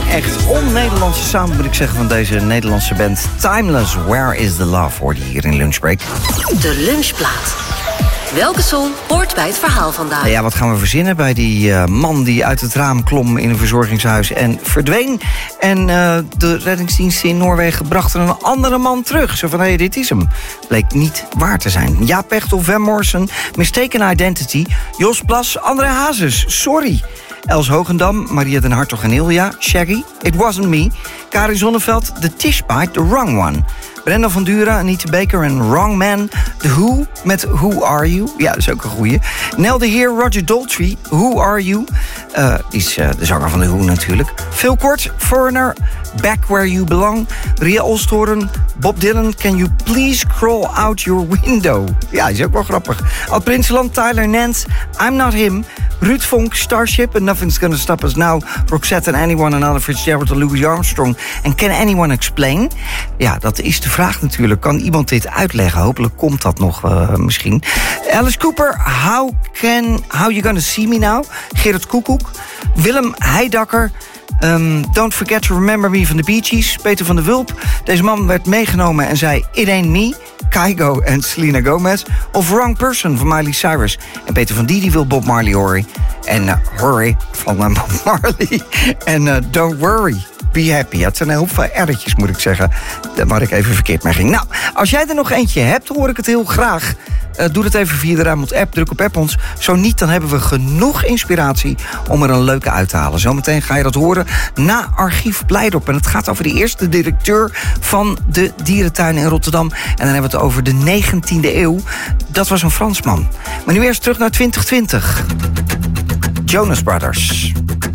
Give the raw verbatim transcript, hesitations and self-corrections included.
echt on-Nederlandse sound, moet ik zeggen, van deze Nederlandse band Timeless. Where is the Love, hoorde je hier in Lunchbreak. De Lunchplaat. Welke song hoort bij het verhaal vandaag? Ja, wat gaan we verzinnen bij die uh, man die uit het raam klom in een verzorgingshuis en verdween. En uh, de reddingsdiensten in Noorwegen brachten een andere man terug. Zo van, hé, hey, dit is hem. Bleek niet waar te zijn. Jaap Pechtel, Van Morrison, Mistaken Identity, Jos Plas, André Hazes, Sorry. Els Hogendam, Maria den Hartog en Ilja, Shaggy, It Wasn't Me, Karin Zonneveld, The Tishbite, The Wrong One. Brenda van Dura, Anita Baker en Wrong Man. The Who met Who Are You? Ja, dat is ook een goeie. Nel de Heer, Roger Daltrey, Who Are You? Uh, die is uh, de zanger van The Who natuurlijk. Phil Kort, Foreigner, Back Where You Belong. Ria Olsthoorn, Bob Dylan, Can You Please Crawl Out Your Window? Ja, die is ook wel grappig. Ad Prinseland, Tyler Nance, I'm Not Him. Ruud Vonk, Starship, and Nothing's Gonna Stop Us Now. Roxette and Anyone, Another Fitzgerald and Louis Armstrong. En Can Anyone Explain? Ja, dat is de vraag natuurlijk. Kan iemand dit uitleggen? Hopelijk komt dat nog uh, misschien. Alice Cooper, How, can, How You Gonna See Me Now? Gerrit Koekoek. Willem Heidakker. Um, Don't Forget to Remember Me van de Bee Gees. Peter van der Wulp. Deze man werd meegenomen en zei It Ain't Me. Kygo en Selena Gomez. Of Wrong Person van Miley Cyrus. En Peter van Didi wil Bob Marley horen. En uh, Hurry van uh, Bob Marley. En uh, Don't Worry, Be Happy. Het zijn heel veel erretjes, moet ik zeggen. Waar ik even verkeerd mee ging. Nou, als jij er nog eentje hebt, hoor ik het heel graag. Uh, doe het even via de Rijnmond app. Druk op app ons. Zo niet, dan hebben we genoeg inspiratie om er een leuke uit te halen. Zometeen ga je dat horen na Archief Blijdorp. En het gaat over de eerste directeur van de dierentuin in Rotterdam. En dan hebben we het over de negentiende eeuw. Dat was een Fransman. Maar nu eerst terug naar twintig twintig. Jonas Brothers.